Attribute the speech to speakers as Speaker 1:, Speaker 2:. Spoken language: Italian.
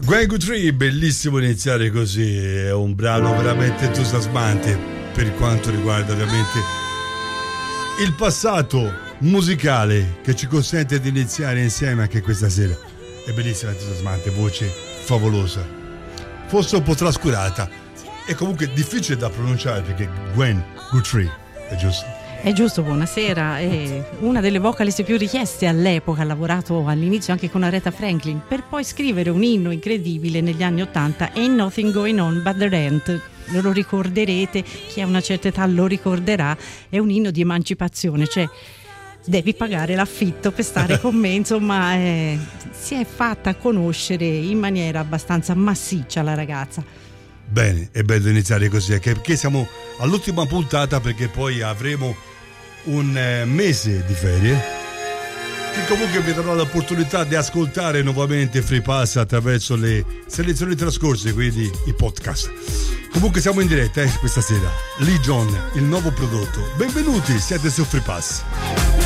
Speaker 1: Gwen Guthrie, bellissimo iniziare così, è un brano veramente entusiasmante per quanto riguarda ovviamente il passato musicale che ci consente di iniziare insieme anche questa sera. È bellissima, entusiasmante, voce favolosa, forse un po' trascurata e comunque difficile da pronunciare perché Gwen Guthrie, è giusto?
Speaker 2: È giusto, buonasera. È una delle vocalist più richieste all'epoca, ha lavorato all'inizio anche con Aretha Franklin per poi scrivere un inno incredibile negli anni '80, Ain't Nothing Going On But The Rent. Lo ricorderete, chi ha una certa età lo ricorderà, è un inno di emancipazione, cioè devi pagare l'affitto per stare con me, insomma si è fatta conoscere in maniera abbastanza massiccia la ragazza.
Speaker 1: Bene, è bello iniziare così, perché siamo all'ultima puntata, perché poi avremo un mese di ferie che comunque vi darà l'opportunità di ascoltare nuovamente Free Pass attraverso le selezioni trascorse, quindi i podcast. Comunque siamo in diretta questa sera. Lee John, il nuovo prodotto. Benvenuti, siete su Free Pass.